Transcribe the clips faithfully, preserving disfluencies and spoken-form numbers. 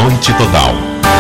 Noite Total.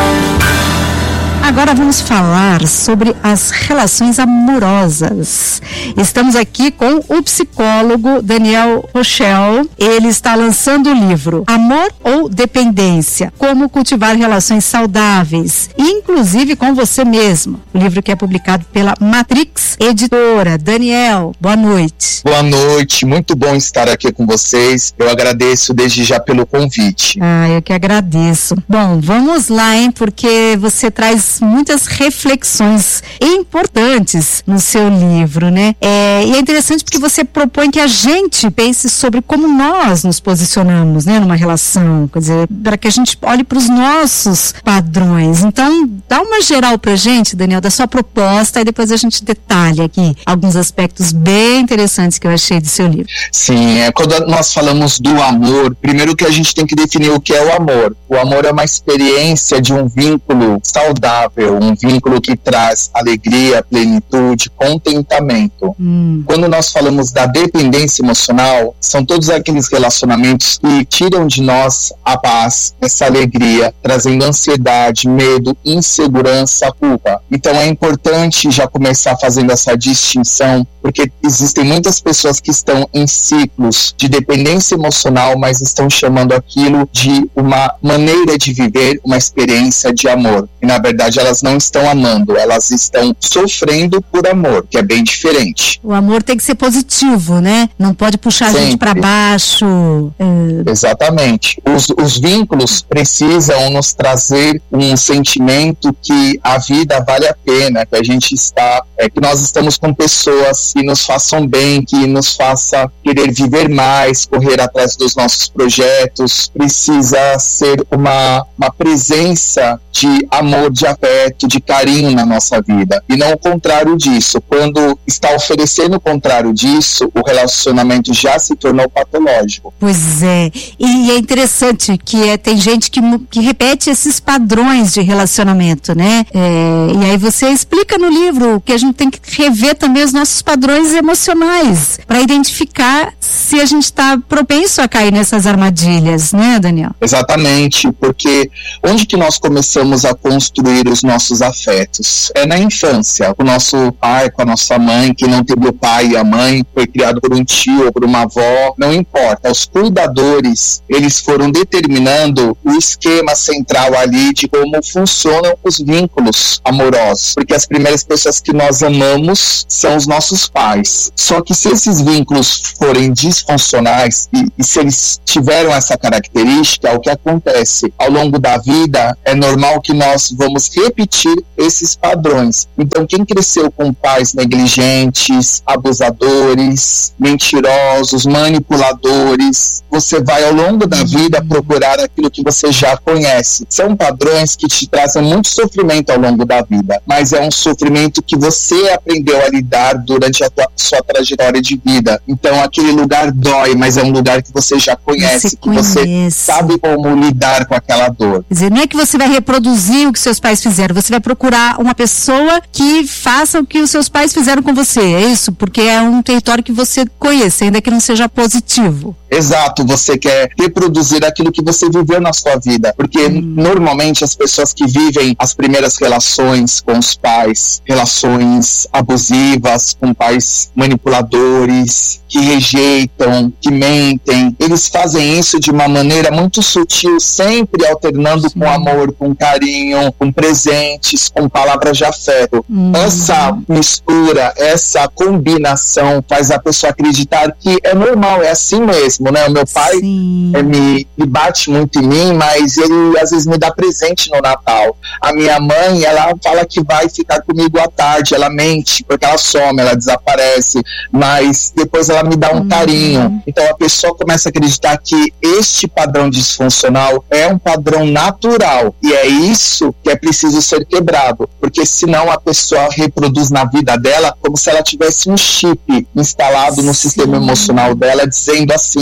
Agora vamos falar sobre as relações amorosas. Estamos aqui com o psicólogo Daniel Rochel. Ele está lançando o livro Amor ou Dependência? Como cultivar relações saudáveis, inclusive com você mesmo. O livro que é publicado pela Matrix Editora. Daniel, boa noite. Boa noite, muito bom estar aqui com vocês. Eu agradeço desde já pelo convite. Ah, eu que agradeço. Bom, vamos lá, hein, porque você traz muitas reflexões importantes no seu livro, né? É, e é interessante porque você propõe que a gente pense sobre como nós nos posicionamos, né, numa relação, quer dizer, para que a gente olhe para os nossos padrões. Então, dá uma geral pra gente, Daniel, da sua proposta, e depois a gente detalha aqui alguns aspectos bem interessantes que eu achei do seu livro. Sim, é, quando nós falamos do amor, primeiro que a gente tem que definir o que é o amor. O amor é uma experiência de um vínculo saudável, um vínculo que traz alegria, plenitude, contentamento. Hum. Quando nós falamos da dependência emocional, são todos aqueles relacionamentos que tiram de nós a paz, essa alegria, trazendo ansiedade, medo, insegurança, culpa. Então é importante já começar fazendo essa distinção, porque existem muitas pessoas que estão em ciclos de dependência emocional, mas estão chamando aquilo de uma maneira de viver, uma experiência de amor. E na verdade elas não estão amando, elas estão sofrendo por amor, que é bem diferente. O amor tem que ser positivo, né? Não pode puxar Sempre. a gente para baixo. É... Exatamente. Os, os vínculos precisam nos trazer um sentimento que a vida vale a pena, que a gente está, é, que nós estamos com pessoas que nos façam bem, que nos faça querer viver mais, correr atrás dos nossos projetos. Precisa ser uma, uma presença de amor, de afeto, de carinho na nossa vida, e não o contrário disso. Quando está oferecendo o contrário disso, o relacionamento já se tornou patológico. Pois é, e é interessante que é, tem gente que, que repete esses padrões de relacionamento, né? É, e aí você explica no livro que a gente tem que rever também os nossos padrões emocionais para identificar se a gente está propenso a cair nessas armadilhas, né, Daniel? Exatamente, porque onde que nós começamos a construir os nossos afetos? É na infância. O nosso pai com a nossa mãe, que não teve o pai e a mãe, foi criado por um tio ou por uma avó, não importa. Os cuidadores, eles foram determinando o esquema central ali de como funcionam os vínculos amorosos, porque as primeiras pessoas que nós amamos são os nossos pais. Só que se esses vínculos forem disfuncionais e, e se eles tiveram essa característica, o que acontece ao longo da vida é normal que nós vamos repetir esses padrões. Então, quem cresceu com pais negligentes, abusadores, mentirosos, manipuladores, você vai ao longo da vida procurar aquilo que você já conhece. São padrões que te trazem muito sofrimento ao longo da vida, mas é um sofrimento que você aprendeu a lidar durante a tua, sua trajetória de vida. Então, aquele lugar dói, mas é um lugar que você já conhece, você que conhece. Você sabe como lidar com aquela dor. Quer dizer, não é que você vai reproduzir o que seus pais fizeram, você vai procurar uma pessoa que faça o que os seus pais fizeram com você, é isso? Porque é um território que você conhece, ainda que não seja positivo. Exato, você quer reproduzir aquilo que você viveu na sua vida, porque hum. normalmente as pessoas que vivem as primeiras relações com os pais, relações abusivas, com pais manipuladores, que rejeitam, que mentem, eles fazem isso de uma maneira muito sutil, sempre alternando Sim. com amor, com carinho, com presentes, com palavras de afeto. Hum. Essa mistura, essa combinação faz a pessoa acreditar que é normal, é assim mesmo. Né? O meu pai é, me, me bate muito em mim, mas ele às vezes me dá presente no Natal. A minha mãe, ela fala que vai ficar comigo à tarde, ela mente, porque ela some, ela desaparece, mas depois ela me dá um uhum. carinho. Então a pessoa começa a acreditar que este padrão disfuncional é um padrão natural, e é isso que é preciso ser quebrado, porque senão a pessoa reproduz na vida dela como se ela tivesse um chip instalado Sim. no sistema emocional dela, dizendo assim: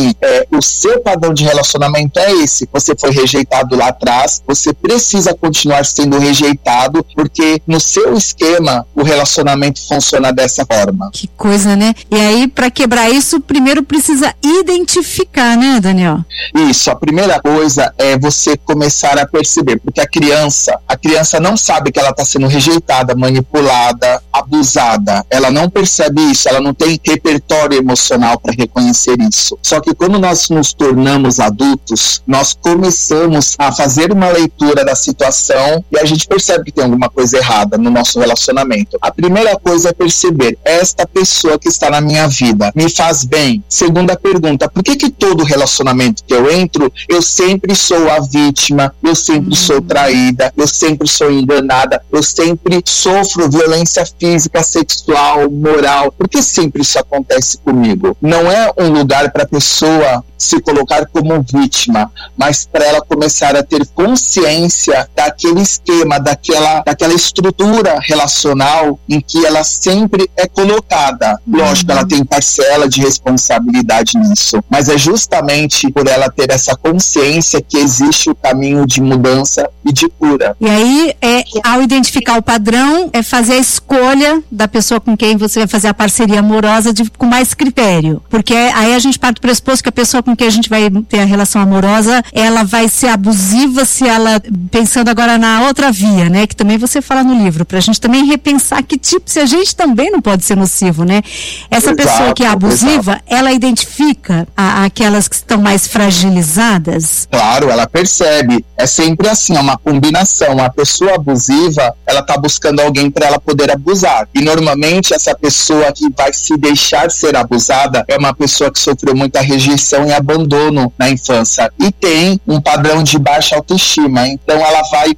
que é, o seu padrão de relacionamento é esse. Você foi rejeitado lá atrás, você precisa continuar sendo rejeitado, porque no seu esquema o relacionamento funciona dessa forma. Que coisa, né? E aí, para quebrar isso, primeiro precisa identificar, né, Daniel? Isso, a primeira coisa é você começar a perceber, porque a criança, a criança não sabe que ela está sendo rejeitada, manipulada, abusada. Ela não percebe isso, ela não tem repertório emocional para reconhecer isso. Só que quando nós nos tornamos adultos, nós começamos a fazer uma leitura da situação e a gente percebe que tem alguma coisa errada no nosso relacionamento. A primeira coisa é perceber, esta pessoa que está na minha vida me faz bem? Segunda pergunta, por que que todo relacionamento que eu entro, eu sempre sou a vítima, eu sempre sou traída, eu sempre sou enganada, eu sempre sofro violência física, sexual, moral? Por que sempre isso acontece comigo? Não é um lugar para a pessoa se colocar como vítima, mas para ela começar a ter consciência daquele esquema, daquela, daquela estrutura relacional em que ela sempre é colocada. Uhum. Lógico, ela tem parcela de responsabilidade nisso, mas é justamente por ela ter essa consciência que existe o caminho de mudança e de cura. E aí, é, ao identificar o padrão, é fazer a escolha da pessoa com quem você vai fazer a parceria amorosa de, com mais critério, porque aí a gente parte do pressuposto que a pessoa com quem a gente vai ter a relação amorosa, ela vai ser abusiva se ela, pensando agora na outra via, né, que também você fala no livro, pra gente também repensar que tipo, se a gente também não pode ser nocivo, né? Essa exato, pessoa que é abusiva, exato. Ela identifica a, aquelas que estão mais fragilizadas? Claro, ela percebe. É sempre assim, é uma combinação. A pessoa abusiva, ela tá buscando alguém para ela poder abusar. E normalmente essa pessoa que vai se deixar ser abusada é uma pessoa que sofreu muita rejeição e abandono na infância e tem um padrão de baixa autoestima. Então ela vai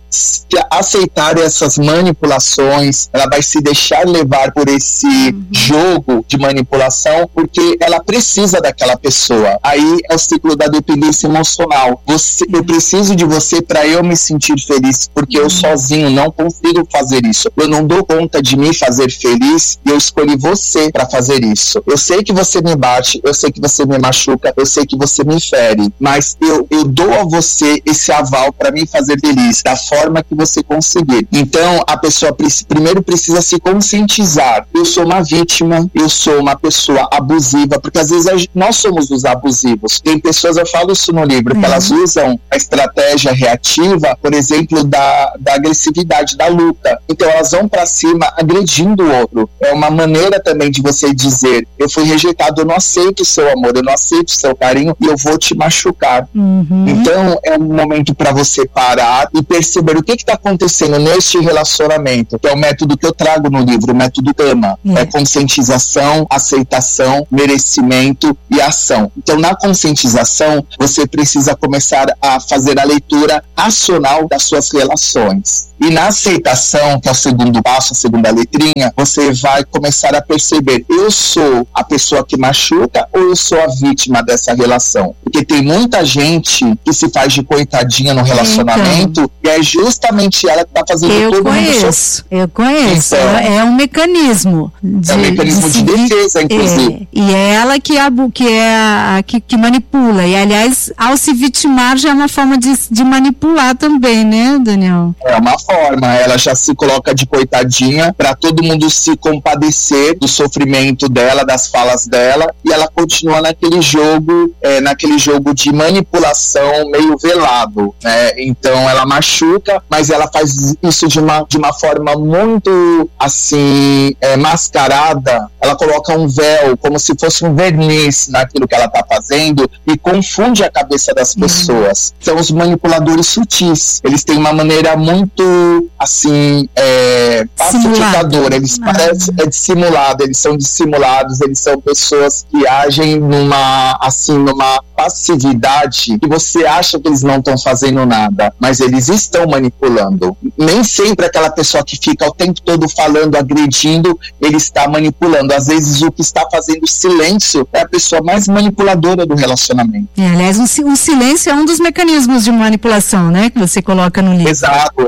aceitar essas manipulações, ela vai se deixar levar por esse uhum. jogo de manipulação, porque ela precisa daquela pessoa. Aí é o ciclo da dependência emocional. Você, eu preciso de você para eu me sentir feliz, porque eu sozinho não consigo fazer isso. Eu não dou conta de me fazer feliz e eu escolhi você para fazer isso. Eu sei que você me bate, eu sei que você me machuca, eu sei que você me fere, mas eu, eu dou a você esse aval para me fazer feliz, da forma que você conseguir. Então a pessoa primeiro precisa se conscientizar. Eu sou uma vítima, eu sou uma pessoa abusiva, porque às vezes nós somos os abusivos. Tem pessoas, eu falo isso no livro, uhum. que elas usam a estratégia reativa, por exemplo, da, da agressividade, da luta. Então elas vão para cima agredindo o outro. É uma maneira também de você dizer, eu fui rejeitado, eu não aceito o seu amor, eu não aceito o seu carinho e eu vou te machucar. Uhum. Então é um momento para você parar e perceber o que está acontecendo neste relacionamento, que é o método que eu trago no livro, o método AMA. Uhum. É conscientização, aceitação, merecimento e ação. Então na conscientização você precisa começar a fazer a leitura racional das suas relações. E na aceitação, que é o segundo passo, a segunda letrinha, você vai começar a perceber, eu sou a pessoa que machuca ou eu sou a vítima dessa relação? Porque tem muita gente que se faz de coitadinha no relacionamento, então, e é justamente ela que está fazendo eu todo conheço, mundo sofrer. Eu conheço, então, é um mecanismo. De, é um mecanismo de, de defesa, inclusive. É, e é ela que, a, que, é a, que, que manipula. E, aliás, ao se vitimar já é uma forma de, de manipular também, né, Daniel? É uma forma, ela já se coloca de coitadinha para todo mundo se compadecer do sofrimento dela, das falas dela, e ela continua naquele jogo, é, naquele jogo de manipulação meio velado, né? Então ela machuca, mas ela faz isso de uma, de uma forma muito assim, é, mascarada. Ela coloca um véu, como se fosse um verniz naquilo que ela está fazendo e confunde a cabeça das pessoas. São os manipuladores sutis, eles têm uma maneira muito assim, é, pacificadora, eles ah. parecem é dissimulado, eles são dissimulados, eles são pessoas que agem numa, assim, numa passividade que você acha que eles não estão fazendo nada, mas eles estão manipulando. Nem sempre aquela pessoa que fica o tempo todo falando, agredindo, ele está manipulando. Às vezes o que está fazendo silêncio é a pessoa mais manipuladora do relacionamento. É, aliás, o, o silêncio é um dos mecanismos de manipulação, né, que você coloca no livro. Exato, eu coloco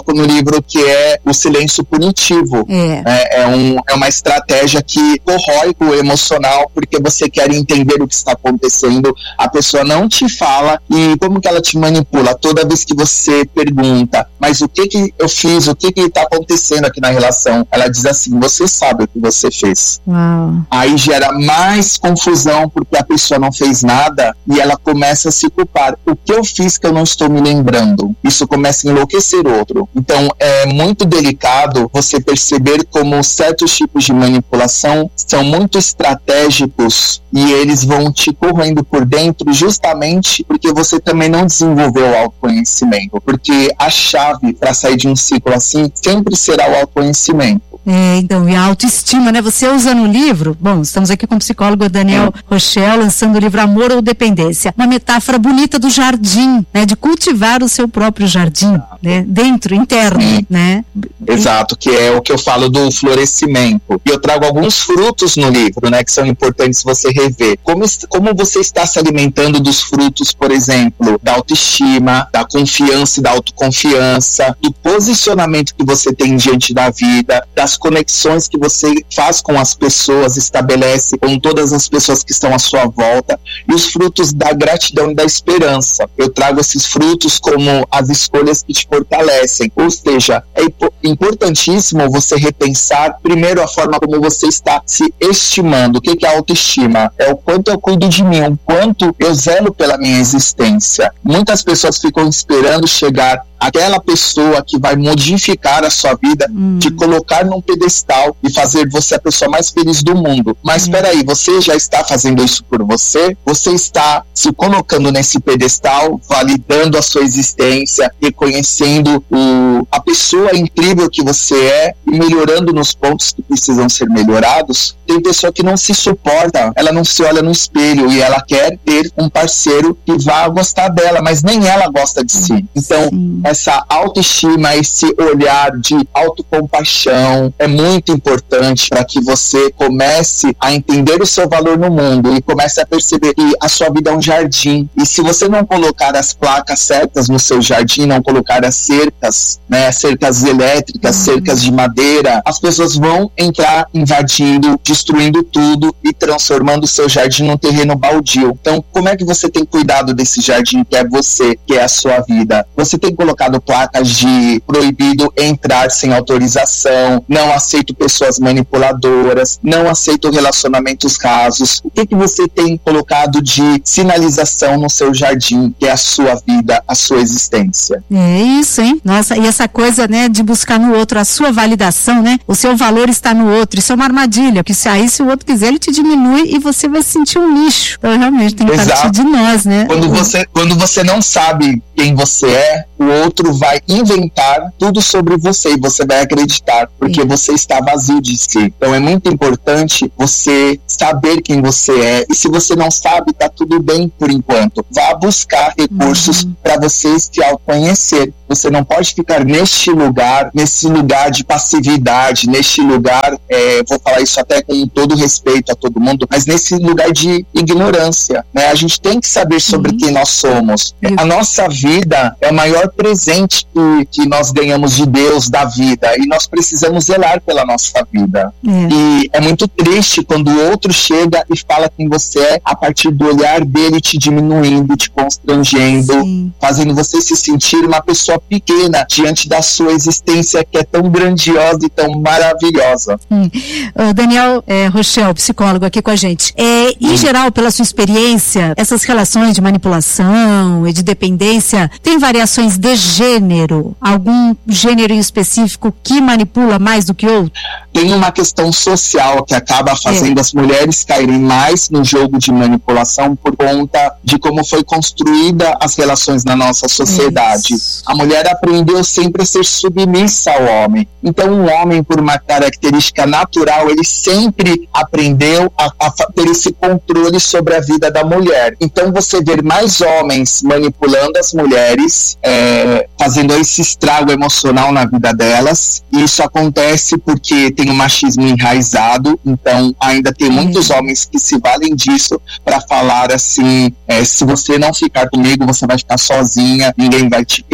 coloco no livro que é o silêncio punitivo. É, é, é, um, é uma estratégia que corrói o emocional, porque você quer entender o que está acontecendo, a pessoa não te fala, e como que ela te manipula? Toda vez que você pergunta, mas o que que eu fiz, o que que está acontecendo aqui na relação? Ela diz assim, você sabe o que você fez. Uau. Aí gera mais confusão, porque a pessoa não fez nada, e ela começa a se culpar. O que eu fiz que eu não estou me lembrando? Isso começa a enlouquecer o outro. Então é muito delicado você perceber como certos tipos de manipulação são muito estratégicos, e eles vão te corroendo por dentro, justamente porque você também não desenvolveu o autoconhecimento, porque a chave para sair de um ciclo assim sempre será o autoconhecimento. É, então, e a autoestima, né? Você usa no livro, bom, estamos aqui com o psicólogo Daniel é. Rochel, lançando o livro Amor ou Dependência, uma metáfora bonita do jardim, né? De cultivar o seu próprio jardim, Exato. né? Dentro, interno, Sim. né? Exato, que é o que eu falo do florescimento. E eu trago alguns frutos no livro, né? Que são importantes você rever. Como, como você está se alimentando dos frutos, por exemplo, da autoestima, da confiança e da autoconfiança, do posicionamento que você tem diante da vida, das conexões que você faz com as pessoas, estabelece com todas as pessoas que estão à sua volta, e os frutos da gratidão e da esperança. Eu trago esses frutos como as escolhas que te fortalecem, ou seja, é importantíssimo você repensar primeiro a forma como você está se estimando. O que é a autoestima? É o quanto eu cuido de mim, o quanto eu zelo pela minha existência. Muitas pessoas ficam esperando chegar aquela pessoa que vai modificar a sua vida, hum. te colocar num pedestal e fazer você a pessoa mais feliz do mundo. Mas espera aí, você já está fazendo isso por você? Você está se colocando nesse pedestal, validando a sua existência, reconhecendo o, a pessoa incrível que você é e melhorando nos pontos que precisam ser melhorados? Tem pessoa que não se suporta, ela não se olha no espelho e ela quer ter um parceiro que vá gostar dela, mas nem ela gosta de si. Então, Sim. essa autoestima, esse olhar de autocompaixão é muito importante para que você comece a entender o seu valor no mundo e comece a perceber que a sua vida é um jardim. E se você não colocar as placas certas no seu jardim, não colocar as cercas, né, cercas elétricas, uhum. cercas de madeira, as pessoas vão entrar invadindo, destruindo tudo e transformando o seu jardim num terreno baldio. Então, como é que você tem cuidado desse jardim que é você, que é a sua vida? Você tem colocado placas de proibido entrar sem autorização, não aceito pessoas manipuladoras, não aceito relacionamentos rasos. O que que você tem colocado de sinalização no seu jardim, que é a sua vida, a sua existência? É isso, hein? Nossa, e essa coisa, né, de buscar no outro a sua validação, né? O seu valor está no outro. Isso é uma armadilha, porque se aí se o outro quiser, ele te diminui e você vai se sentir um lixo. Então, realmente, tem que Exato. partir de nós, né? Quando você, quando você não sabe quem você é, o outro vai inventar tudo sobre você e você vai acreditar, porque Sim. você está vazio de si. Então é muito importante você saber quem você é, e se você não sabe, tá tudo bem por enquanto. Vá buscar recursos uhum. para você se autoconhecer. Você não pode ficar neste lugar, nesse lugar de passividade, neste lugar, é, vou falar isso até com todo respeito a todo mundo, mas nesse lugar de ignorância, né? A gente tem que saber sobre uhum. quem nós somos. Uhum. A nossa vida é o maior presente que, que nós ganhamos de Deus, da vida, e nós precisamos zelar pela nossa vida. Uhum. E é muito triste quando o outro chega e fala quem você é a partir do olhar dele te diminuindo, te constrangendo, Sim. fazendo você se sentir uma pessoa pequena diante da sua existência, que é tão grandiosa e tão maravilhosa. Hum. Uh, Daniel é, Rochel, psicólogo aqui com a gente. É, em hum. geral, pela sua experiência, essas relações de manipulação e de dependência têm variações de gênero? Algum gênero em específico que manipula mais do que outro? Tem uma questão social que acaba fazendo é. as mulheres caírem mais no jogo de manipulação por conta de como foi construída as relações na nossa sociedade. Isso. A mulher aprendeu sempre a ser submissa ao homem. Então o homem, por uma característica natural, ele sempre aprendeu a, a ter esse controle sobre a vida da mulher. Então você vê mais homens manipulando as mulheres, é, fazendo esse estrago emocional na vida delas. E isso acontece porque tem o machismo enraizado, então ainda tem muitos homens que se valem disso para falar assim, é, se você não ficar comigo, você vai ficar sozinha, ninguém vai te querer.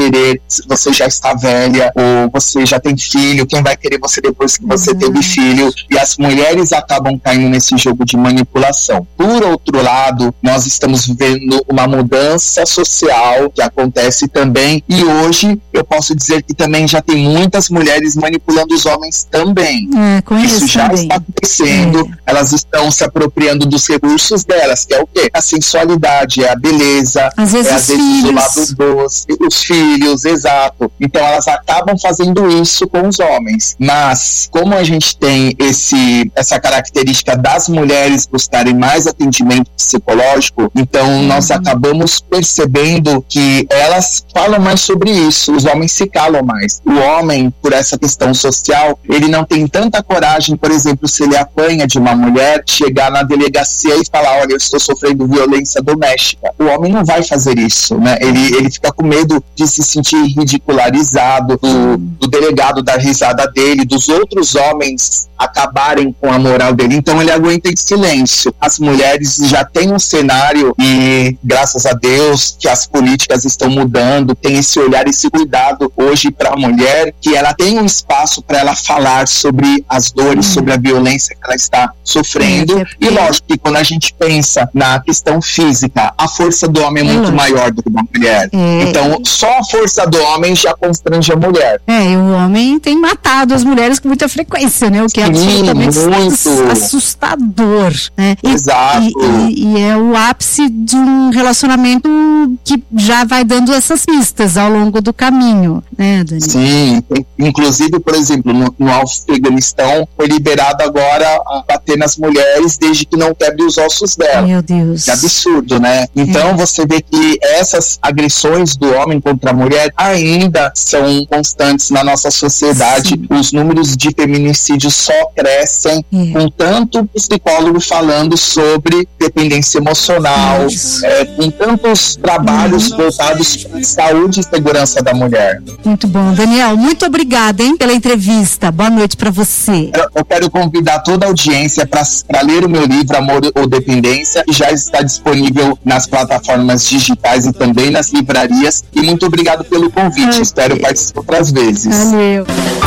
você já está velha, ou você já tem filho, quem vai querer você depois que você uhum. teve filho, e as mulheres acabam caindo nesse jogo de manipulação. Por outro lado, nós estamos vivendo uma mudança social que acontece também, e hoje eu posso dizer que também já tem muitas mulheres manipulando os homens também. É, isso já também. está acontecendo, é. elas estão se apropriando dos recursos delas, que é o quê? A sensualidade, é a beleza, às vezes é às vezes filhos. o lado doce, os filhos, exato. Então elas acabam fazendo isso com os homens. Mas como a gente tem esse, essa característica das mulheres buscarem mais atendimento psicológico, então uhum. nós acabamos percebendo que elas falam mais sobre isso, os homens se calam mais. O homem, por essa questão social, ele não tem tanta coragem, por exemplo, se ele apanha de uma mulher, chegar na delegacia e falar, olha, eu estou sofrendo violência doméstica. O homem não vai fazer isso, né? Ele, ele fica com medo de se sentir ridicularizado, do, do delegado dar risada dele, dos outros homens acabarem com a moral dele. Então ele aguenta em silêncio. As mulheres já têm um cenário e, graças a Deus, que as políticas estão mudando, tem esse olhar, esse cuidado hoje para a mulher, que ela tem um espaço para ela falar sobre as dores, sobre a violência que ela está sofrendo. E lógico que quando a gente pensa na questão física, a força do homem é muito é. maior do que da mulher. É. Então só a força do homem já constrange a mulher. É, e o homem tem matado as mulheres com muita frequência, né? O que é absolutamente muito. assustador, né? E, Exato. E, e, e é o ápice de um relacionamento que já vai dando essas pistas ao longo do caminho, né, Dani? Sim, inclusive, por exemplo, no, no Afeganistão foi liberado agora a bater nas mulheres desde que não quebre os ossos dela. Meu Deus. Que absurdo, né? Então é. você vê que essas agressões do homem contra a mulher ainda são constantes na nossa sociedade. Sim. Os números de feminicídios só crescem, é. com tanto psicólogo falando sobre dependência emocional, é, com tantos trabalhos uhum. voltados para a saúde e segurança da mulher. Muito bom, Daniel, muito obrigada, hein, pela entrevista. Boa noite para você. Eu, eu quero convidar toda a audiência para ler o meu livro Amor ou Dependência, que já está disponível nas plataformas digitais e também nas livrarias. E muito obrigado pelo convite. Okay. Espero participar outras vezes. Valeu.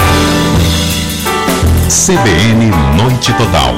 C B N Noite Total.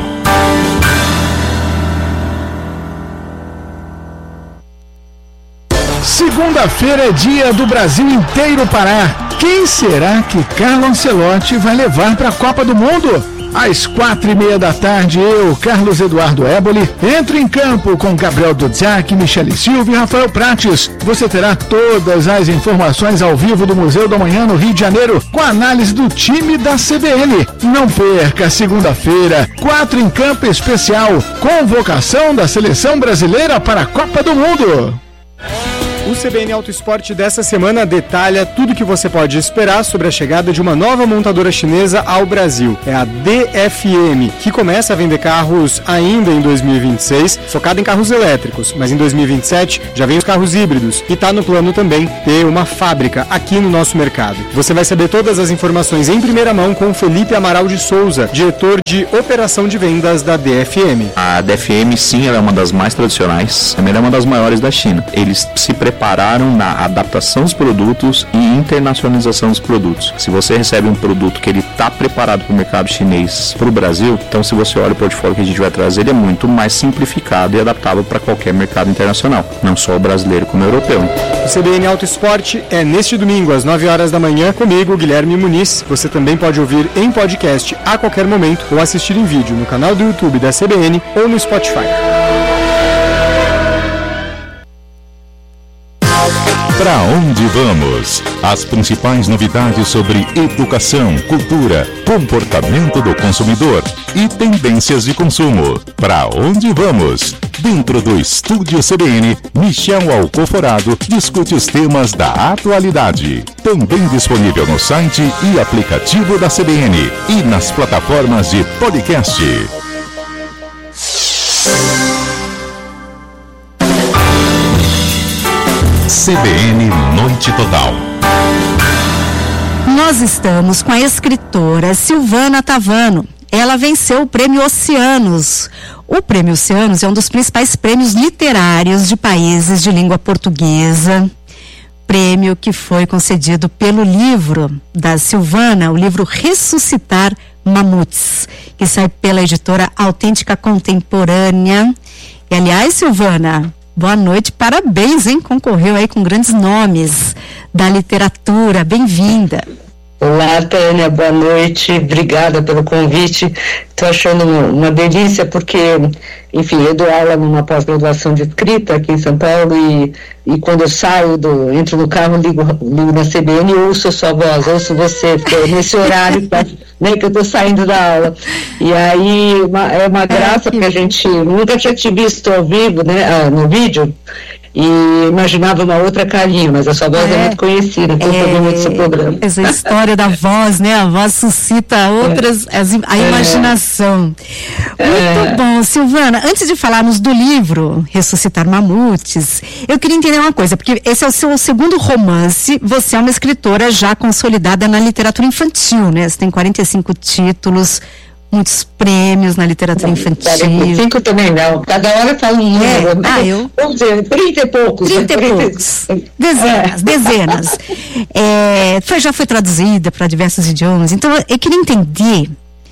Segunda-feira é dia do Brasil inteiro parar. Quem será que Carlo Ancelotti vai levar para a Copa do Mundo? Às quatro e meia da tarde, eu, Carlos Eduardo Éboli, entro em campo com Gabriel Dudziak, Michele Silva e Rafael Prates. Você terá todas as informações ao vivo do Museu da Manhã no Rio de Janeiro, com a análise do time da C B N. Não perca, segunda-feira, quatro em campo especial, convocação da Seleção Brasileira para a Copa do Mundo. O C B N Auto Esporte dessa semana detalha tudo o que você pode esperar sobre a chegada de uma nova montadora chinesa ao Brasil. É a D F M, que começa a vender carros ainda em dois mil e vinte e seis, focada em carros elétricos, mas em dois mil e vinte e sete já vem os carros híbridos e está no plano também ter uma fábrica aqui no nosso mercado. Você vai saber todas as informações em primeira mão com Felipe Amaral de Souza, diretor de operação de vendas da D F M. A D F M, sim, ela é uma das mais tradicionais, também é uma das maiores da China. Eles se preparam pararam na adaptação dos produtos e internacionalização dos produtos. Se você recebe um produto que ele está preparado para o mercado chinês, para o Brasil, então se você olha o portfólio que a gente vai trazer, ele é muito mais simplificado e adaptável para qualquer mercado internacional, não só o brasileiro como o europeu. O C B N Auto Esporte é neste domingo às nove horas da manhã comigo, Guilherme Muniz. Você também pode ouvir em podcast a qualquer momento ou assistir em vídeo no canal do YouTube da C B N ou no Spotify. Para onde vamos? As principais novidades sobre educação, cultura, comportamento do consumidor e tendências de consumo. Para onde vamos? Dentro do Estúdio C B N, Michel Alcoforado discute os temas da atualidade. Também disponível no site e aplicativo da C B N e nas plataformas de podcast. C B N Noite Total. Nós estamos com a escritora Silvana Tavano. Ela venceu o Prêmio Oceanos. O Prêmio Oceanos é um dos principais prêmios literários de países de língua portuguesa. prêmio que foi concedido pelo livro da Silvana, o livro Ressuscitar Mamutes, que sai pela editora Autêntica Contemporânea. E, aliás, Silvana, boa noite, parabéns, hein? Concorreu aí com grandes nomes da literatura, bem-vinda. Olá, Tânia, boa noite, obrigada pelo convite. Estou achando uma, uma delícia porque, enfim, eu dou aula numa pós-graduação de escrita aqui em São Paulo e, e quando eu saio, do, entro no carro, ligo, ligo na C B N e ouço a sua voz, ouço você, nesse horário pra, né, que eu estou saindo da aula. E aí uma, é uma graça porque a gente nunca tinha te visto ao vivo, né, ah, no vídeo, e imaginava uma outra carinha, mas a sua voz é, é muito conhecida, então é, eu muito seu programa. Essa história da voz, né? A voz suscita outras, é. as, a é. imaginação. Muito é. bom, Silvana. Antes de falarmos do livro Ressuscitar Mamutes, eu queria entender uma coisa, porque esse é o seu segundo romance, você é uma escritora já consolidada na literatura infantil, né? Você tem quarenta e cinco títulos, muitos prêmios na literatura infantil. quarenta e cinco também não, cada hora fala um número. É. Ah, eu? Vamos dizer, trinta e poucos. trinta e poucos. Dezenas, é. dezenas. É, foi, já foi traduzida para diversos idiomas. Então, eu queria entender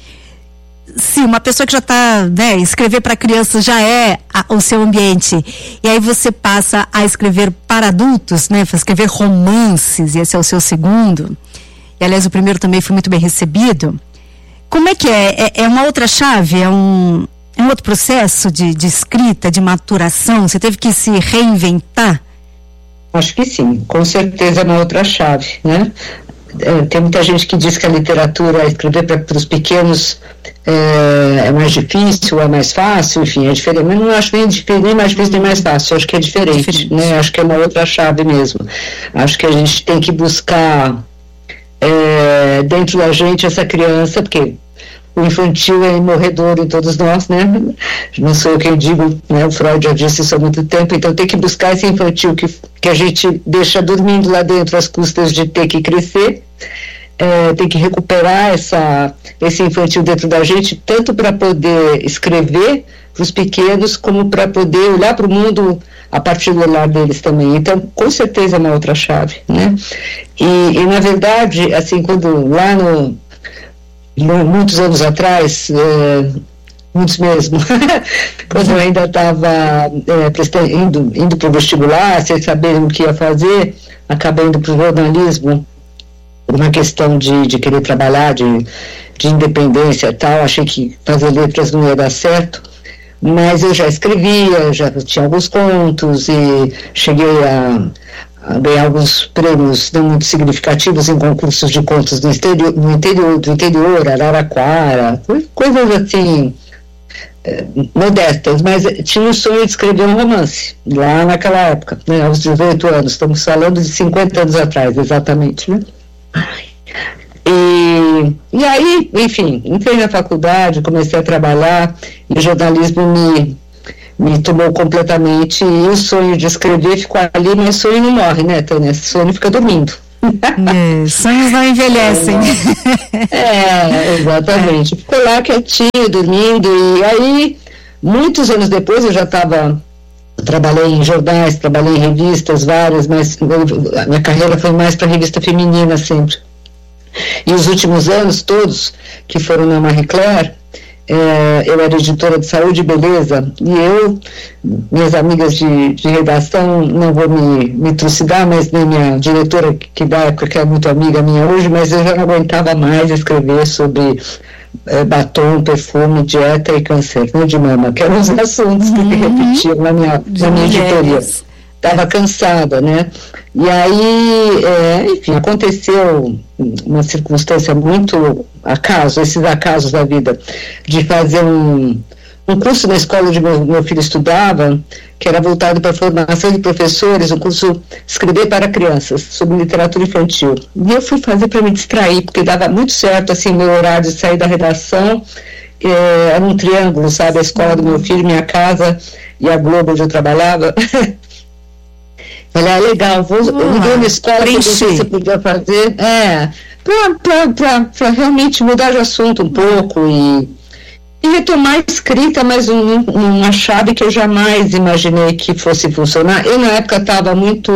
se uma pessoa que já está, né, escrever para crianças já é a, o seu ambiente, e aí você passa a escrever para adultos, né, escrever romances, e esse é o seu segundo. E, aliás, o primeiro também foi muito bem recebido. Como é que é? É, é uma outra chave? É um, é um outro processo de, de escrita, de maturação? Você teve que se reinventar? Acho que sim, com certeza é uma outra chave, né? É, tem muita gente que diz que a literatura, escrever para os pequenos é, é mais difícil, é mais fácil, enfim, é diferente. Mas não acho nem, nem mais difícil nem mais fácil, acho que é diferente, diferente. Né? Acho que é uma outra chave mesmo. Acho que a gente tem que buscar É, dentro da gente essa criança, porque o infantil é morredor em todos nós, né? Não sou eu quem digo, né? O Freud já disse isso há muito tempo, então tem que buscar esse infantil que, que a gente deixa dormindo lá dentro às custas de ter que crescer, é, tem que recuperar essa, esse infantil dentro da gente, tanto para poder escrever para os pequenos, como para poder olhar para o mundo a partir do olhar deles também. Então, com certeza é uma outra chave, né? E, e na verdade, assim, quando lá no, no muitos anos atrás, é, muitos mesmo, quando eu ainda estava é, indo, indo para o vestibular, sem saber o que ia fazer, acabei indo para o jornalismo, uma questão de, de querer trabalhar, de, de independência e tal, achei que fazer letras não ia dar certo, mas eu já escrevia, já tinha alguns contos e cheguei a, a ganhar alguns prêmios não muito significativos em concursos de contos no interior, no interior, do interior, Araraquara, coisas assim eh, modestas, mas tinha o sonho de escrever um romance lá naquela época, né, aos dezoito anos, estamos falando de cinquenta anos atrás, exatamente, né? E, e aí, enfim, entrei na faculdade, comecei a trabalhar e o jornalismo me, me tomou completamente, e o sonho de escrever ficou ali, mas o sonho não morre, né, Tânia? O sonho fica dormindo. É, sonhos não envelhecem. É, exatamente. Ficou lá quietinho, dormindo, e aí, muitos anos depois, eu já estava... Trabalhei em jornais, trabalhei em revistas, várias, mas a minha carreira foi mais para revista feminina sempre. E os últimos anos todos, que foram na Marie Claire, é, eu era editora de saúde e beleza, e eu, minhas amigas de, de redação, não vou me, me trucidar, mas nem minha diretora, que da época que é muito amiga minha hoje, mas eu já não aguentava mais escrever sobre é, batom, perfume, dieta e câncer, né, de mama, que eram os assuntos que se repetiam na minha, na minha editoria. Estava cansada, né? E aí, é, enfim, aconteceu uma circunstância muito acaso, esses acasos da vida, de fazer um, um curso na escola onde meu, meu filho estudava, que era voltado para a formação de professores, um curso Escrever para Crianças, sobre literatura infantil. E eu fui fazer para me distrair, porque dava muito certo, assim, meu horário de sair da redação, é, era um triângulo, sabe? A escola do meu filho, minha casa e a Globo onde eu trabalhava. Falei, ah, legal, vou uh, uma escola que você podia fazer, é, para realmente mudar de assunto um pouco e, e retomar a escrita, mas um, uma chave que eu jamais imaginei que fosse funcionar. Eu, na época, estava muito...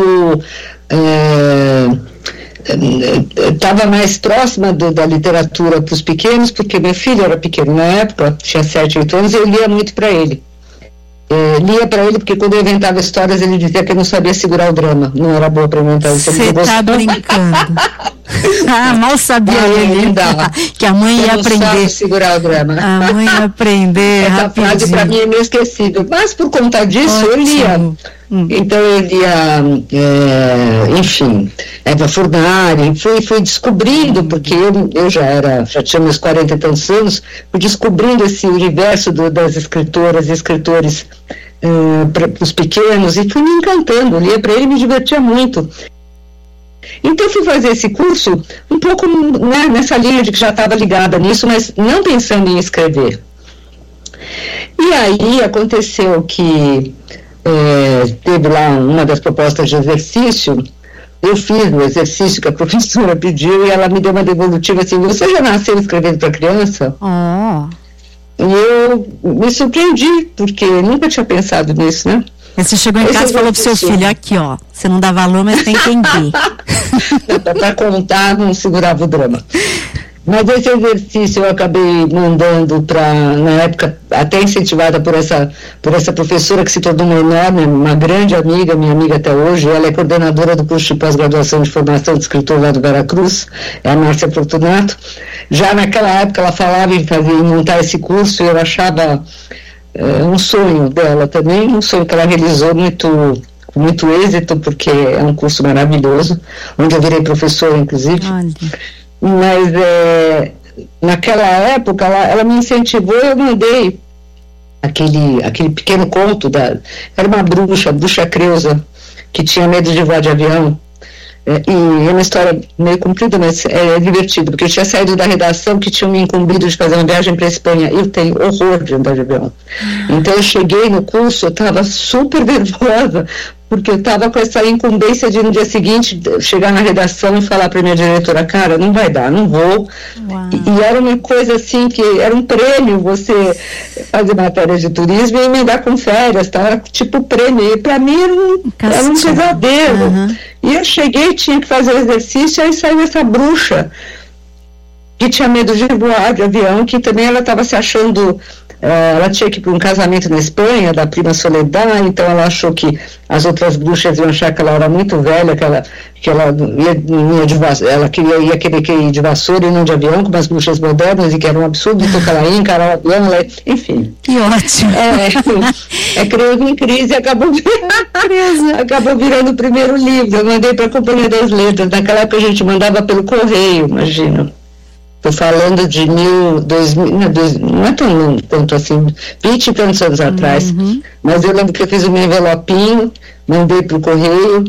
estava é, mais próxima do, da literatura para os pequenos, porque meu filho era pequeno na época, tinha sete, oito anos, e eu lia muito para ele. É, lia para ele porque quando eu inventava histórias ele dizia que eu não sabia segurar o drama, não era boa para inventar. Você tá brincando. Ah, mal sabia ah, ele que a mãe eu ia aprender segurar o drama. A mãe ia aprender essa rapidinho. frase para mim é inesquecível, mas por conta disso Ótimo. eu lia hum. então eu lia é, enfim, Eva Furnari, fui, fui descobrindo, porque eu, eu já era, já tinha meus quarenta e tantos anos, fui descobrindo esse universo do, das escritoras e escritores uh, para os pequenos, e fui me encantando, lia para ele e me divertia muito. Então eu fui fazer esse curso um pouco, né, nessa linha de que já estava ligada nisso, mas não pensando em escrever. E aí aconteceu que é, teve lá uma das propostas de exercício, eu fiz o exercício que a professora pediu e ela me deu uma devolutiva assim: você já nasceu escrevendo para criança? Oh. E eu me surpreendi, porque nunca tinha pensado nisso, né? Você chegou em Esse casa e falou pro seu filho: aqui ó, você não dá valor, mas tem que entender. Para contar, não segurava o drama. Mas esse exercício eu acabei mandando para, na época, até incentivada por essa, por essa professora que se tornou uma enorme, uma grande amiga, minha amiga até hoje. Ela é coordenadora do curso de pós-graduação de formação de escritor lá do Veracruz, é a Márcia Fortunato. Já naquela época ela falava em fazer, em montar esse curso, e eu achava é, um sonho dela também, um sonho que ela realizou muito, com muito êxito, porque é um curso maravilhoso, onde eu virei professora, inclusive. Olha. Mas é, naquela época ela, ela me incentivou, eu mandei aquele, aquele pequeno conto da, era uma bruxa, bruxa Creusa, que tinha medo de voar de avião, é, e é uma história meio comprida, mas é, é divertido, porque eu tinha saído da redação que tinha me incumbido de fazer uma viagem para a Espanha. Eu tenho horror de andar de avião, então eu cheguei no curso, eu estava super nervosa, porque eu estava com essa incumbência de no dia seguinte chegar na redação e falar para minha diretora: cara, não vai dar, não vou. E, e era uma coisa assim, que era um prêmio você fazer matéria de turismo e emendar com férias, tá? Tipo prêmio. E para mim era um, era um pesadelo. Uhum. E eu cheguei, tinha que fazer o exercício, aí saiu essa bruxa que tinha medo de voar de avião, que também ela estava se achando... Uh, ela tinha que ir para um casamento na Espanha, da prima Soledad, então ela achou que as outras bruxas iam achar que ela era muito velha, que ela, que ela, ia, ia de vassoura, ela queria, ia querer que ir de vassoura e não de avião, como as bruxas modernas, e que era um absurdo, então que ela ia encarar o avião, ela, enfim. Que ótimo! É, é Creusa em Crise, acabou, acabou virando o primeiro livro. Eu mandei para a Companhia das Letras, naquela época a gente mandava pelo correio, imagina. Estou falando de mil, dois mil, não, dois, não é tão tanto assim, vinte e tantos anos atrás, uhum. Mas eu lembro que eu fiz o meu envelopinho, mandei para o correio.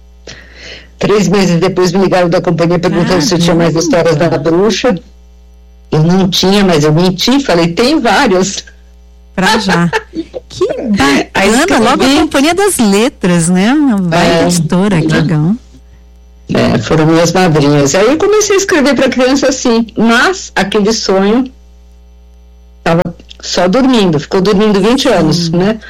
Três meses depois me ligaram da companhia perguntando ah, se eu tinha mais histórias da bruxa. Eu não tinha, mas eu menti, falei: tem várias. Pra já. Que bacana, logo a Companhia das Letras, né? Uma baita é, editora, que legal. É, foram minhas madrinhas. Aí eu comecei a escrever para criança assim, mas aquele sonho estava só dormindo, ficou dormindo vinte anos, né?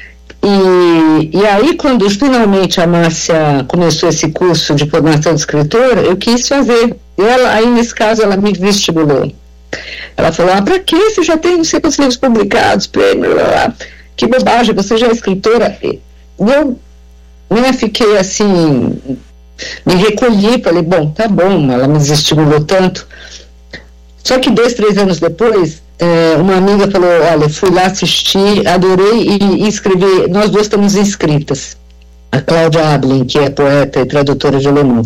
E, e aí, quando finalmente a Márcia começou esse curso de formação de escritora, eu quis fazer. Ela, aí, nesse caso, ela me vestibulou. Ela falou: ah, para que você já tem não sei quantos livros publicados, prêmio, blá, blá. Que bobagem, você já é escritora. E eu né, fiquei assim... Me recolhi, falei: bom, tá bom, ela me desestimulou tanto. Só que dois, três anos depois, é, uma amiga falou: olha, fui lá assistir, adorei e, e escrevi. Nós duas estamos inscritas. A Cláudia Ablin, que é poeta e tradutora de alemão.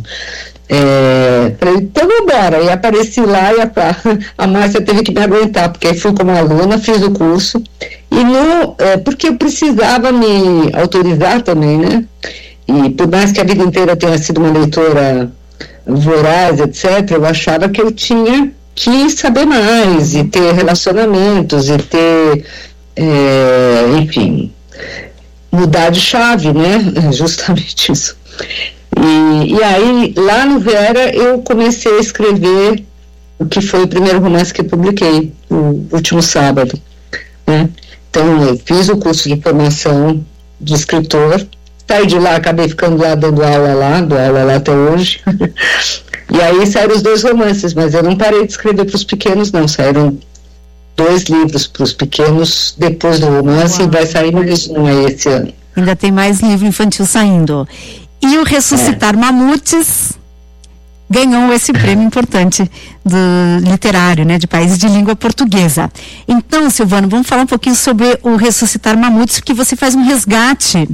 É, falei: então vamos embora. E apareci lá e a, a Márcia teve que me aguentar, porque aí fui como aluna, fiz o curso. E no, é, porque eu precisava me autorizar também, né? E por mais que a vida inteira tenha sido uma leitora voraz, etcétera, eu achava que eu tinha que saber mais, e ter relacionamentos, e ter, é, enfim, mudar de chave, né? Justamente isso. E, e aí, lá no Vera, eu comecei a escrever o que foi o primeiro romance que eu publiquei, o último sábado. né? Então, eu fiz o curso de formação de escritor, saí de lá, acabei ficando lá, dando aula lá, dou aula lá até hoje. E aí saíram os dois romances, mas eu não parei de escrever para os pequenos, não. Saíram dois livros para os pequenos depois do romance. Uau. E vai sair mais um aí esse ano. Ainda tem mais livro infantil saindo. E o Ressuscitar é. Mamutes ganhou esse prêmio importante do literário, né, de países de língua portuguesa. Então, Silvano, vamos falar um pouquinho sobre o Ressuscitar Mamutes, porque você faz um resgate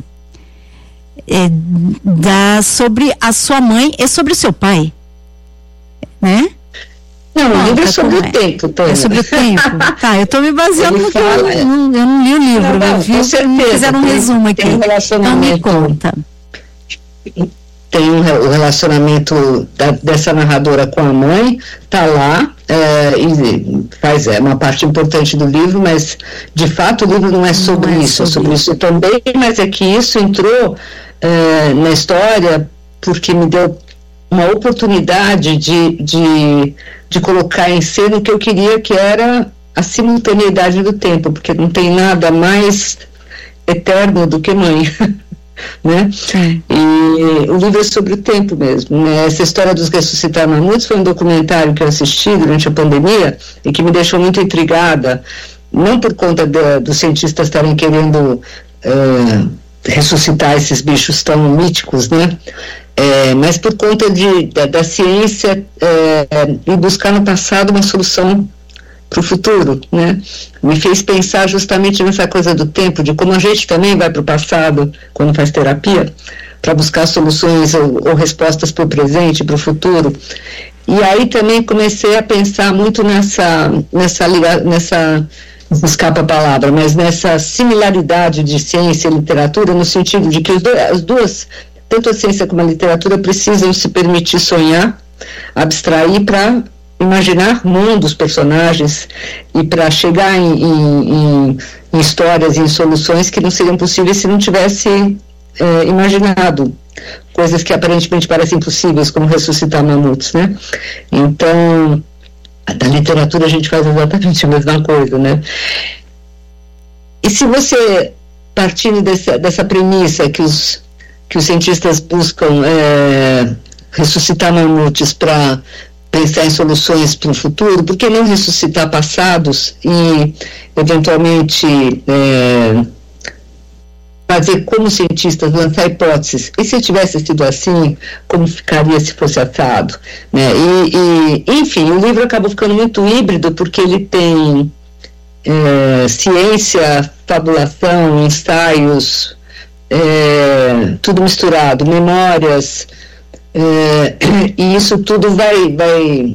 é, da, sobre a sua mãe e sobre o seu pai, né? Não, o livro é tá sobre o é. tempo, Tânia. É sobre o tempo. Tá, eu estou me baseando no que eu, eu, não, eu não li o livro, não, não, eu vi, com certeza. Fizeram um resumo aqui. Tem um relacionamento, então me conta. Tem um, o relacionamento da, dessa narradora com a mãe, tá lá, é, e faz é, uma parte importante do livro, mas de fato o livro não é sobre não é isso, sobre é sobre isso também, mas é que isso entrou é, na história porque me deu uma oportunidade de, de, de colocar em cena o que eu queria, que era a simultaneidade do tempo, porque não tem nada mais eterno do que mãe, né? Sim. E o livro é sobre o tempo mesmo, né? Essa história dos Ressuscitar Mamutes foi um documentário que eu assisti durante a pandemia e que me deixou muito intrigada, não por conta de, dos cientistas estarem querendo uh, ressuscitar esses bichos tão míticos, né? É, mas por conta de, da, da ciência é, e buscar no passado uma solução para o futuro, né? Me fez pensar justamente nessa coisa do tempo, de como a gente também vai para o passado quando faz terapia, para buscar soluções ou, ou respostas para o presente, para o futuro. E aí também comecei a pensar muito nessa, nessa, nessa não escapa a palavra, mas nessa similaridade de ciência e literatura, no sentido de que os dois, as duas, tanto a ciência como a literatura, precisam se permitir sonhar, abstrair para imaginar mundos, personagens, e para chegar em, em, em, em histórias e em soluções que não seriam possíveis se não tivesse é, imaginado coisas que aparentemente parecem impossíveis, como ressuscitar mamutes, né? Então, da literatura a gente faz exatamente a mesma coisa, né? E se você, partindo dessa, dessa premissa que os, que os cientistas buscam é, ressuscitar mamutes para pensar em soluções para o futuro, por que não ressuscitar passados e, eventualmente, é, fazer como cientistas, lançar hipóteses? E se tivesse sido assim, como ficaria se fosse assado? Né? E, e, enfim, o livro acabou ficando muito híbrido, porque ele tem é, ciência, fabulação, ensaios, é, tudo misturado, memórias. É, e isso tudo vai, vai,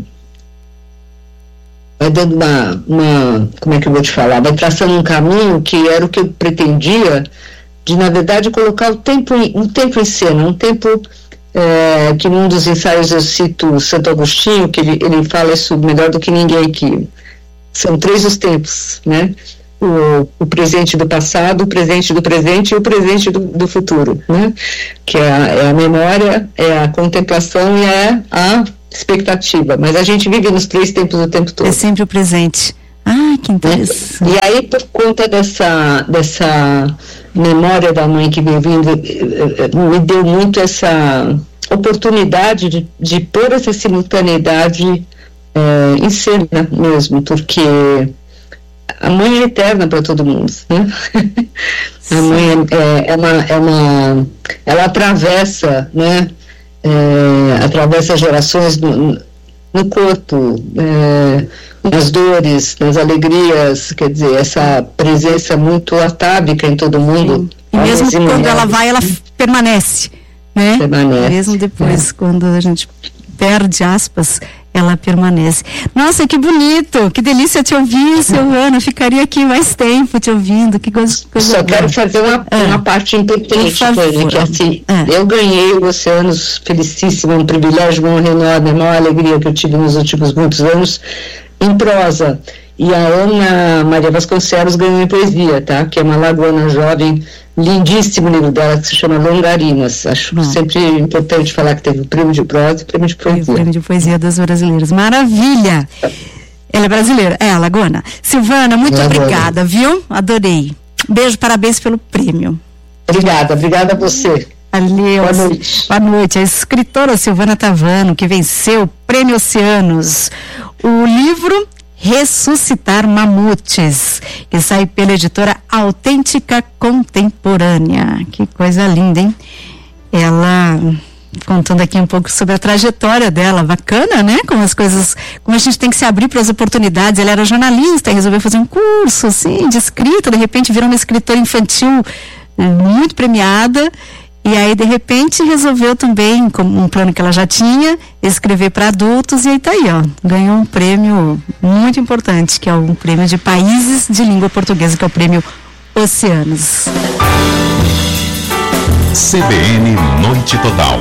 vai dando uma, uma, como é que eu vou te falar, vai traçando um caminho que era o que eu pretendia, de na verdade colocar o tempo, um tempo em cena, um tempo é, que num dos ensaios eu cito Santo Agostinho, que ele, ele fala isso melhor do que ninguém, que são três os tempos, né? O, o presente do passado, o presente do presente e o presente do, do futuro, né? Que é a, é a memória, é a contemplação e é a expectativa, mas a gente vive nos três tempos o tempo todo. É sempre o presente. Ah, que interessante. E aí, por conta dessa, dessa memória da mãe que veio vindo, me deu muito essa oportunidade de, de pôr essa simultaneidade é, em cena mesmo, porque a mãe é eterna para todo mundo, né? A mãe é, é, uma, é uma... Ela atravessa, né? É, atravessa gerações no, no corpo, é, nas dores, nas alegrias, quer dizer, essa presença muito atávica em todo mundo. Sim. E mesmo quando mulheres, ela vai, ela permanece, né? Permanece. Mesmo depois, é. quando a gente perde aspas, ela permanece. Nossa, que bonito, que delícia te ouvir, Silvana. Ficaria aqui mais tempo te ouvindo. Que coisa, coisa Só boa. Quero fazer uma, é. uma parte importante, Tânia, que assim, é. eu ganhei o Oceanos felicíssimo, um privilégio, uma honra enorme, a maior alegria que eu tive nos últimos muitos anos, em prosa. E a Ana Maria Vasconcelos ganhou em poesia, tá? Que é uma lagoana jovem, lindíssimo livro dela, que se chama Longarinas. Acho Bom. sempre importante falar que teve o prêmio de prosa e o prêmio de poesia. O prêmio de poesia dos brasileiros. Maravilha! Ela é brasileira, é, Lagona. Silvana, muito Lagona. Obrigada, viu? Adorei. Beijo, parabéns pelo prêmio. Obrigada, obrigada a você. Valeu. Boa noite. Boa noite. A escritora Silvana Tavano, que venceu o Prêmio Oceanos. O livro Ressuscitar Mamutes, que sai pela editora Autêntica Contemporânea. Que coisa linda, hein? Ela contando aqui um pouco sobre a trajetória dela, bacana, né? Como as coisas, como a gente tem que se abrir para as oportunidades. Ela era jornalista e resolveu fazer um curso, assim, de escrita, de repente virou uma escritora infantil muito premiada, e aí de repente resolveu também, como um plano que ela já tinha, escrever para adultos, e aí tá aí, ó, ganhou um prêmio muito importante, que é um prêmio de países de língua portuguesa, que é o prêmio Oceanos. C B N Noite Total.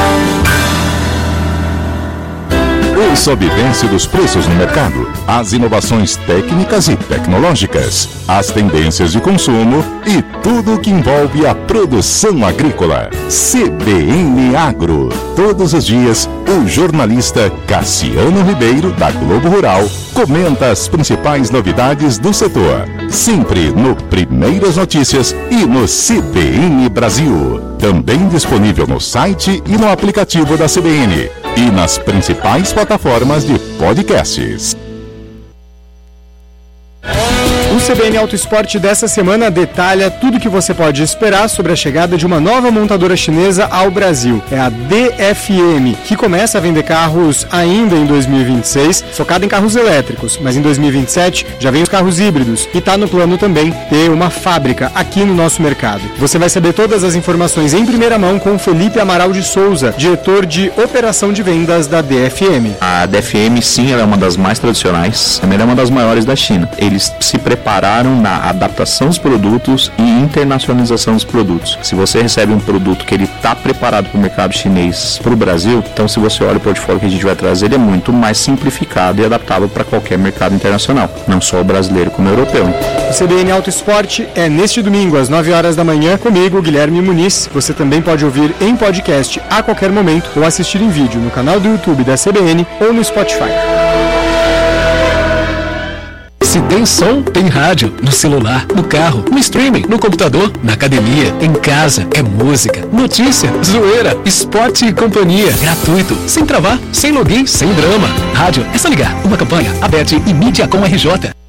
O sobrevivência dos preços no mercado, as inovações técnicas e tecnológicas, as tendências de consumo e tudo o que envolve a produção agrícola. C B N Agro. Todos os dias, o jornalista Cassiano Ribeiro, da Globo Rural, comenta as principais novidades do setor. Sempre no Primeiras Notícias e no C B N Brasil. Também disponível no site e no aplicativo da C B N. E nas principais plataformas de podcasts. O C B N Auto Esporte dessa semana detalha tudo o que você pode esperar sobre a chegada de uma nova montadora chinesa ao Brasil. É a D F M, que começa a vender carros ainda em dois mil e vinte e seis, focada em carros elétricos, mas em dois mil e vinte e sete já vem os carros híbridos e está no plano também ter uma fábrica aqui no nosso mercado. Você vai saber todas as informações em primeira mão com Felipe Amaral de Souza, diretor de operação de vendas da D F M. A D F M, sim, ela é uma das mais tradicionais, também é uma das maiores da China. Eles se prepararam na adaptação dos produtos e internacionalização dos produtos. Se você recebe um produto que ele está preparado para o mercado chinês, para o Brasil, então se você olha o portfólio que a gente vai trazer, ele é muito mais simplificado e adaptável para qualquer mercado internacional, não só o brasileiro como o europeu. O C B N Auto Esporte é neste domingo às nove horas da manhã comigo, Guilherme Muniz. Você também pode ouvir em podcast a qualquer momento ou assistir em vídeo no canal do YouTube da C B N ou no Spotify. Se tem som, tem rádio. No celular, no carro, no streaming, no computador, na academia, em casa. É música, notícia, zoeira, esporte e companhia. Gratuito, sem travar, sem login, sem drama. Rádio, é só ligar. Uma campanha, Abete e Mídia com R J.